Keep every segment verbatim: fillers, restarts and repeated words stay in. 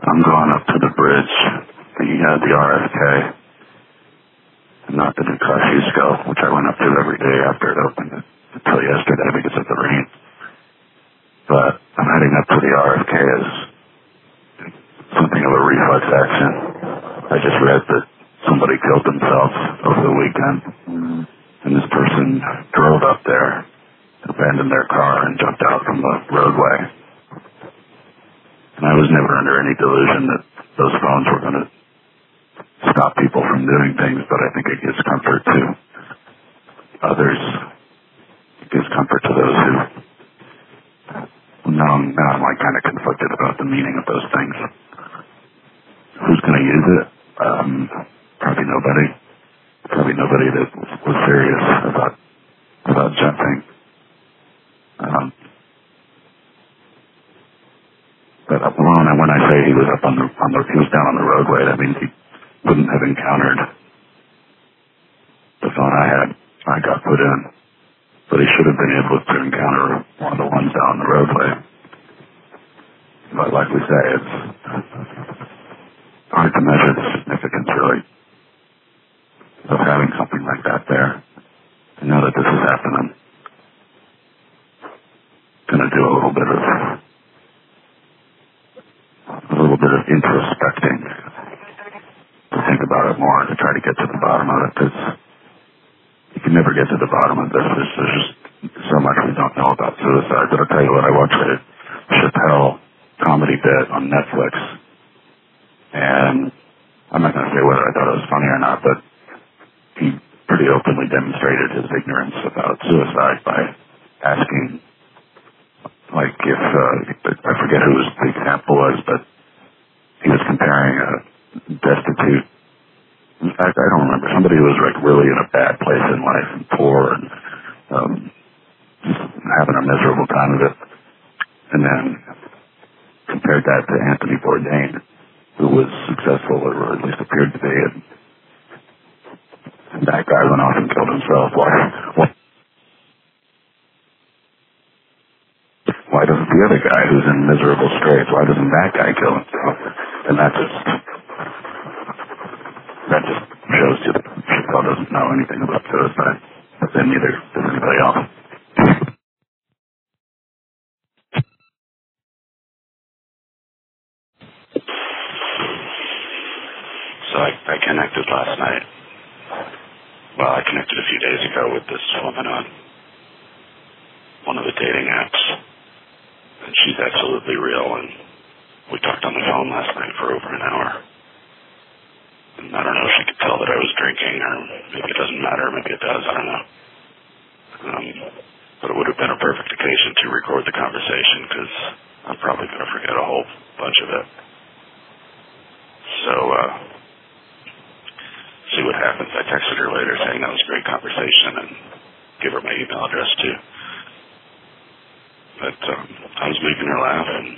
I'm going up to the bridge. You had the R F K, not the New Kosciuszko, which I went up to every day after it opened until yesterday because of the rain. But I'm heading up to the R F K as something of a reflex action. I just read that somebody killed themselves over the weekend, and this person drove up there, abandoned their car, and jumped out from the roadway. And I was never under any delusion that those phones were going to stop people from doing things, but I think it gives comfort to others. It gives comfort to those who, now, now I'm like kind of conflicted about the meaning of those things. Who's going to use it? Um, probably nobody. Probably nobody that was serious about about jumping. Um, but when I, when I say he was up on the, on the he was down on the roadway, that means he wouldn't have encountered the phone I had. I got put in, but he should have been able to encounter one of the ones down on the roadway. But like we say, it's hard to measure the significance, really, of having something like that there. I know that this is happening. Going to do a little bit of a little bit of introspecting to think about it more, to try to get to the bottom of it, because you can never get to the bottom of this. There's, there's just so much we don't know about suicide. But I'll tell you what, I watched a Chappelle comedy bit on Netflix, and I'm not going to say whether I thought it was funny or not, but he pretty openly demonstrated his ignorance about suicide by asking, like, if, uh, I forget who his example was, but he was comparing a destitute, in fact, I don't remember, somebody who was, like, really in a bad place in life and poor and um, just having a miserable time of it, and then compared that to Anthony Bourdain, who was successful, or at least appeared to be, and, and that guy went off and killed himself. Why, why, why doesn't the other guy who's in miserable straits, why doesn't that guy kill himself? And that just, that just shows you that Chappelle doesn't know anything about suicide, but then neither does anybody else. So I, I connected last night. Well, I connected a few days ago with this woman on one of the dating apps, and she's absolutely real, and we talked on the phone last night for over an hour. And I don't know if she could tell that I was drinking, or maybe it doesn't matter, maybe it does, I don't know. Um, but it would have been a perfect occasion to record the conversation, because I'm probably going to forget a whole bunch of it. So, uh, see what happens. I texted her later saying that was a great conversation and give her my email address too. But um, I was making her laugh, and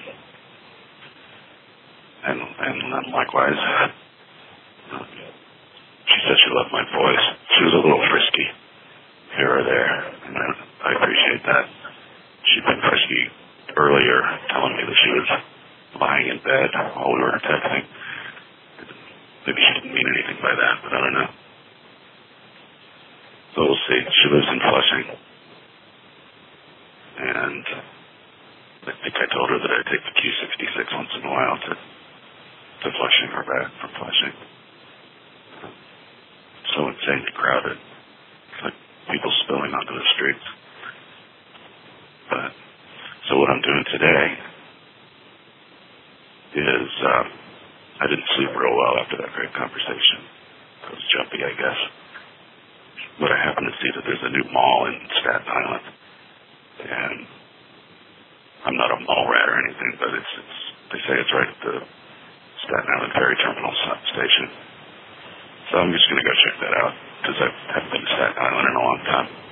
and and likewise, um, she said she loved my voice. She was a little frisky here or there, and I, I appreciate that. She'd been frisky earlier, telling me that she was lying in bed while we were texting. Maybe she didn't mean anything by that, but I don't know. So we'll see. She lives in Flushing. And I think I told her that I'd take the Q sixty-six once in a while to, to Flushing or back from Flushing. It's so insanely crowded. It's like people spilling onto the streets. But, so what I'm doing today is, um, I didn't sleep real well after that great conversation. I was jumpy, I guess. But I happened to see that there's a new mall in Staten Island. And I'm not a mall rat or anything, but it's, it's they say it's right at the Staten Island Ferry Terminal station. So I'm just going to go check that out, because I haven't been to Staten Island in a long time.